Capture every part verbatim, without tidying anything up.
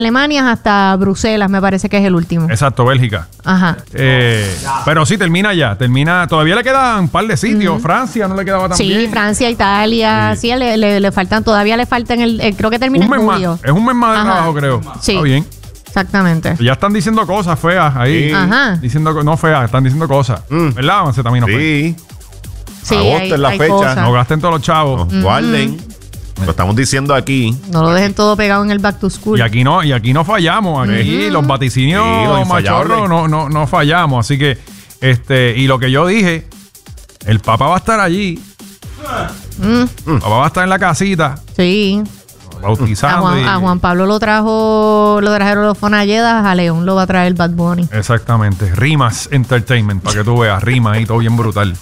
Alemania hasta Bruselas, me parece que es el último. Exacto, Bélgica. Ajá. Eh, pero sí, termina ya. Termina. Todavía le quedan un par de sitios. Uh-huh. Francia no le quedaba tan sí, bien. Sí, Francia, Italia. Sí, sí le, le, le faltan, todavía le faltan el, el creo que termina un en mes julio. Más, es un mes más de Ajá. trabajo, creo. Sí. Está bien. Exactamente. Ya están diciendo cosas feas ahí. Sí. Ajá. Diciendo, no feas, están diciendo cosas. Mm. ¿Verdad, Mancetamino? Sí. Sí, agosto hay, es la hay fecha. Cosas. No gasten todos los chavos. No, guarden. Lo estamos diciendo aquí. No lo dejen todo pegado en el back to school. Y aquí no, y aquí no fallamos. Aquí uh-huh. los vaticinios sí, los machorros no, no, no fallamos. Así que, este, y lo que yo dije, el papá va a estar allí. Mm. El papá va a estar en la casita. Sí. Bautizando. A Juan, y, a Juan Pablo lo trajo, lo trajeron los Fonalledas, a León lo va a traer el Bad Bunny. Exactamente. Rimas Entertainment, para que tú veas. Rimas y todo bien brutal.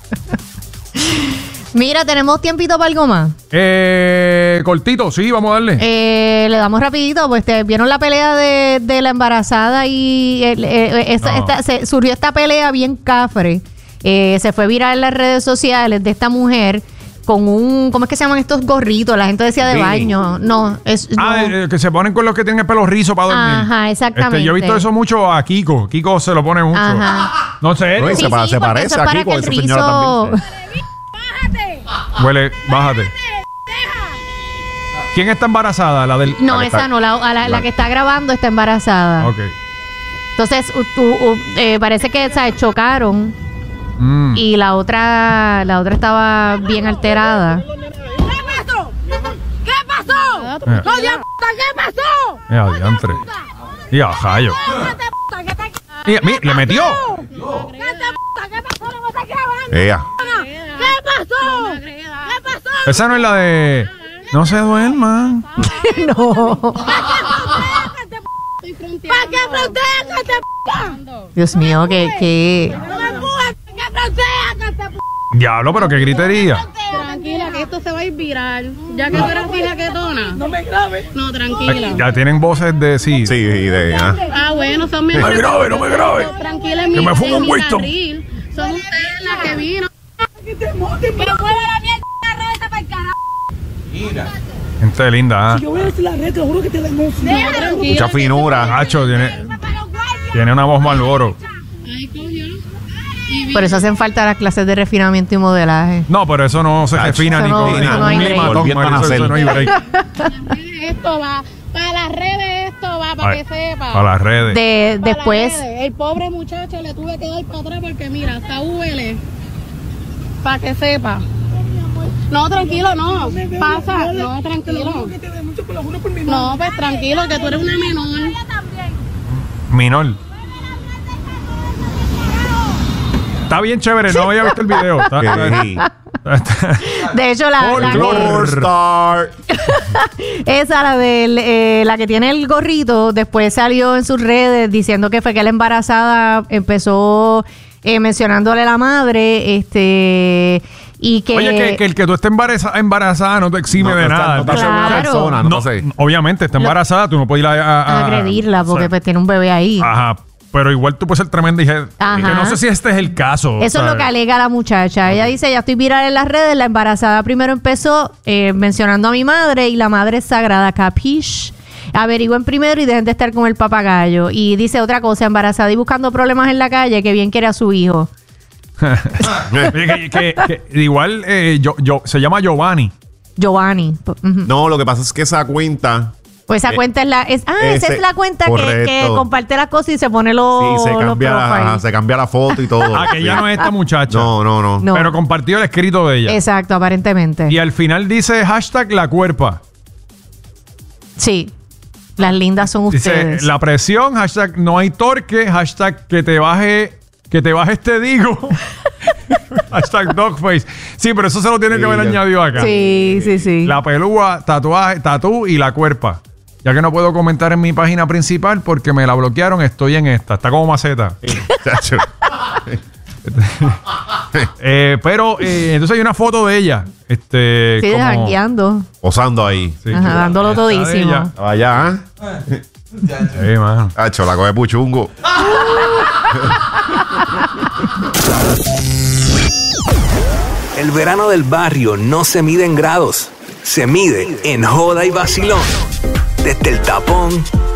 Mira, ¿tenemos tiempito para algo más? Eh, cortito, sí, vamos a darle. Eh, le damos rapidito, pues te vieron la pelea de, de la embarazada y eh, eh, esta, no. esta, se, surgió esta pelea bien cafre. Eh, se fue viral en las redes sociales de esta mujer con un, ¿cómo es que se llaman estos gorritos? La gente decía de sí. baño. No, es Ah, no. Eh, que se ponen con los que tienen el pelo rizo para dormir. Ajá, exactamente. Este, yo he visto eso mucho a Kiko. Kiko se lo pone mucho. Ajá. No sé. No, sí, se, sí, se parece a Kiko, esa rizo... señora también. Huele, bájate. ¿Quién está embarazada? La del. No, la esa está... no, la, la, la, la que está grabando está embarazada. Ok. Entonces, uh, uh, uh, eh, parece que, ¿sabes? Chocaron. Mm. Y la otra, la otra estaba bien alterada. ¿Qué pasó? ¿Qué pasó? Eh. ¡No, ya, ¿qué pasó? Ya, diantre. Ya, jayo. Mira, mira, le metió. ¿Qué pasó? No me estás grabando. Ella. ¿Qué pasó? ¿Qué pasó? Esa no es la de. No se duerman. No. ¿Para qué fronteas? Dios mío, que. que... Diablo, pero qué gritería. Tranquila, que esto se va a ir viral. Ya que tú eres fija quetona. No me grave. No, tranquila. Ya tienen voces de sí. Sí, de. Ah, ah bueno, son mis. No me grave, no me grave. Tranquila, que mi, me fumo un Winston. Son ustedes las que vino. Que mueva la mierda esta para el carajo. Mira. Gente linda, ¿ah? Si yo voy a decir la red, te juro que te la denuncio. mucha finura. Nacho, tiene, tiene una voz Marlboro. Por eso hacen falta las clases de refinamiento y modelaje. No, pero eso no se Nacho, refina ni con no, no hay break. Esto va para las redes, esto va para que sepa. Para las redes. De, después. Redes. El pobre muchacho le tuve que dar para atrás porque mira, hasta huele. Para que sepa. No, tranquilo, no. Pasa. No, tranquilo. No, pues tranquilo, que tú eres una menor. Menor. Está bien chévere, no había visto el video. Está, está, de hecho, la, la Star. esa, la de eh, la que tiene el gorrito, después salió en sus redes diciendo que fue que la embarazada empezó eh, mencionándole a la madre, este y que oye, que, que el que tú estés embarazada, embarazada no te exime no, de no nada. No te hace claro. una persona, no, no sé. Obviamente, está embarazada, tú no puedes ir a, a, a agredirla porque o sea, pues tiene un bebé ahí. Ajá. Pero igual tú puedes ser tremenda y que no sé si este es el caso. Eso ¿sabes? es lo que alega la muchacha. Okay. Ella dice, ya estoy viral en las redes, la embarazada primero empezó eh, mencionando a mi madre y la madre es sagrada, capish. Averigüen primero y dejen de estar con el papagayo. Y dice otra cosa, embarazada y buscando problemas en la calle, que bien quiere a su hijo. que, que, que, igual eh, yo, yo, se llama Giovanni. Giovanni. Uh-huh. No, lo que pasa es que esa cuenta... Pues esa eh, cuenta es la... Es, ah, ese, esa es la cuenta que, que comparte las cosas y se pone los... Sí, se cambia, la, se cambia la foto y todo. Ah, que ya no es esta muchacha. No, no, no, no. Pero compartió el escrito de ella. Exacto, aparentemente. Y al final dice hashtag la cuerpa. Sí. Las lindas son ustedes. Dice la presión, hashtag no hay torque, hashtag que te baje... Que te bajes te digo. Hashtag dogface. Sí, pero eso se lo tiene sí, que haber ya. añadido acá. Sí, sí, sí. La pelúa, tatuaje, tatú y la cuerpa. Ya que no puedo comentar en mi página principal porque me la bloquearon, estoy en esta. Está como maceta. eh, pero eh, entonces hay una foto de ella. Este, sí, como jangueando. Posando ahí. Sí, Ajá, dándolo todísimo. Allá, ¿eh? Sí, mano. Hacho, la coge puchungo. El verano del barrio no se mide en grados, se mide en joda y vacilón. Desde el tapón